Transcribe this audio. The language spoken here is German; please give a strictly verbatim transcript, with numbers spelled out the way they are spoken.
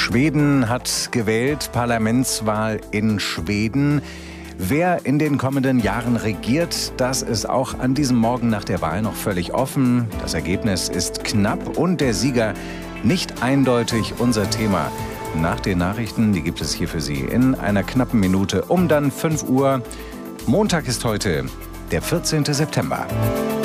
Schweden hat gewählt, Parlamentswahl in Schweden. Wer in den kommenden Jahren regiert, das ist auch an diesem Morgen nach der Wahl noch völlig offen. Das Ergebnis ist knapp und der Sieger nicht eindeutig. Unser Thema nach den Nachrichten, die gibt es hier für Sie in einer knappen Minute um dann fünf Uhr. Montag ist heute der vierzehnte September.